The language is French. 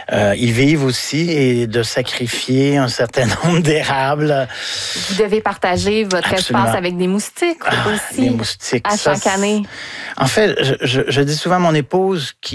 ils vivent aussi et de sacrifier un certain nombre d'érables. Vous devez partager votre espace avec des moustiques aussi. Des moustiques. À chaque année. En fait, je dis souvent à mon épouse